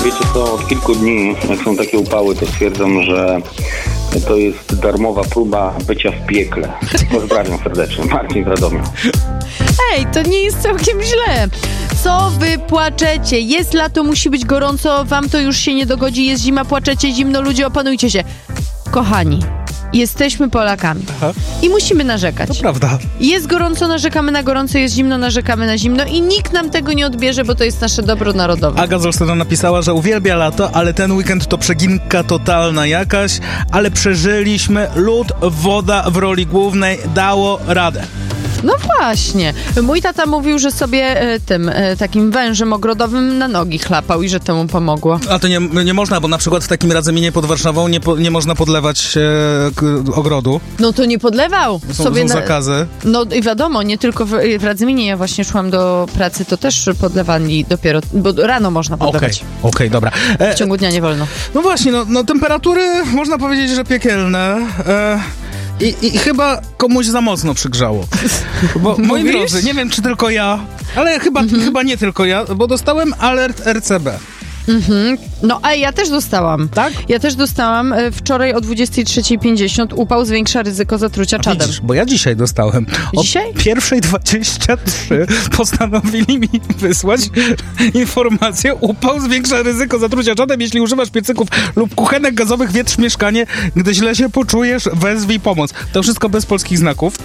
Wiecie co, od kilku dni, jak są takie upały, to stwierdzam, że to jest darmowa próba bycia w piekle. Pozdrawiam serdecznie. Marcin z Radomia. Ej, to nie jest całkiem źle. Co wy płaczecie? Jest lato, musi być gorąco, wam to już się nie dogodzi, jest zima, płaczecie, zimno, ludzie, opanujcie się. Kochani, jesteśmy Polakami. Aha. I musimy narzekać. To prawda. Jest gorąco, narzekamy na gorąco, jest zimno, narzekamy na zimno i nikt nam tego nie odbierze, bo to jest nasze dobro narodowe. Aga z Olsztyna napisała, że uwielbia lato, ale ten weekend to przeginka totalna jakaś, ale przeżyliśmy, lód, woda w roli głównej dało radę. No właśnie. Mój tata mówił, że sobie takim wężem ogrodowym na nogi chlapał i że to mu pomogło. A to nie można, bo na przykład w takim Radzyminie pod Warszawą nie można podlewać ogrodu. No to nie podlewał. Są zakazy. No i wiadomo, nie tylko w Radzyminie. Ja właśnie szłam do pracy, to też podlewali dopiero, bo rano można podlewać. Okej, dobra. W ciągu dnia nie wolno. No właśnie, no temperatury można powiedzieć, że piekielne. I chyba komuś za mocno przygrzało. Bo moi drodzy, nie wiem czy tylko ja, ale chyba nie tylko ja, bo dostałem alert RCB. No, a ja też dostałam. Tak? Ja też dostałam. Wczoraj o 23:50 upał zwiększa ryzyko zatrucia czadem. Widzisz, bo ja dzisiaj dostałem. Dzisiaj? O 1:23 postanowili mi wysłać informację: upał zwiększa ryzyko zatrucia czadem. Jeśli używasz piecyków lub kuchenek gazowych, wietrz mieszkanie. Gdy źle się poczujesz, wezwij pomoc. To wszystko bez polskich znaków.